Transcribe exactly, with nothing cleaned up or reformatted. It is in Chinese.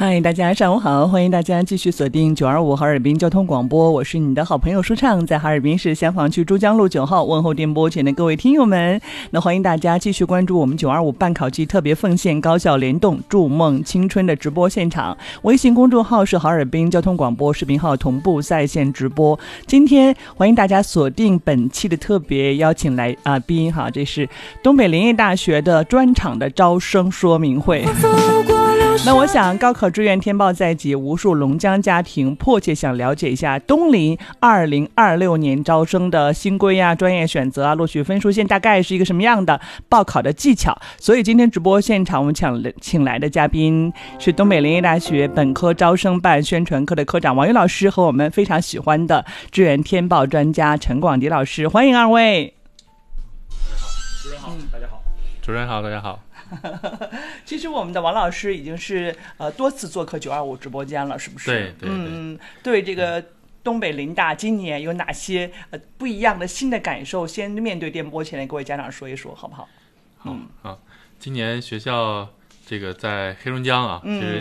嗨，大家上午好，欢迎大家继续锁定九二五哈尔滨交通广播，我是你的好朋友舒畅，在哈尔滨市香坊区珠江路九号问候电波前的各位听友们。那欢迎大家继续关注我们九二五办考季特别奉献高校联动筑梦青春的直播现场，微信公众号是哈尔滨交通广播，视频号同步在线直播。今天欢迎大家锁定本期的特别邀请来啊宾哈，这是东北林业大学的专场的招生说明会。那我想高考志愿填报在即，无数龙江家庭迫切想了解一下东林二零二六年招生的新规啊、专业选择啊、录取分数线大概是一个什么样的，报考的技巧。所以今天直播现场我们请请来的嘉宾是东北林业大学本科招生办宣传科的科长王宇老师和我们非常喜欢的志愿填报专家陈广迪老师，欢迎二位。 主任好，大家好。主任好，大家好。 其实我们的王老师已经是呃多次做客九二五直播间了，是不是？ 对对对。 嗯，对这个东北林大今年有哪些呃不一样的新的感受？先面对电波前的各位家长说一说，好不好？ 好啊，今年学校这个在黑龙江啊，其实